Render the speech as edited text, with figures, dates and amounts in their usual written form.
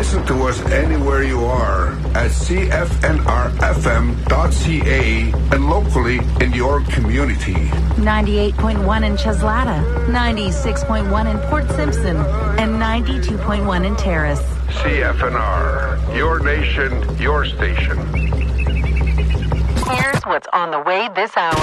Listen to us anywhere you are at cfnrfm.ca and locally in your community. 98.1 in Cheslata, 96.1 in Port Simpson, and 92.1 in Terrace. CFNR, your nation, your station. Here's what's on the way this hour.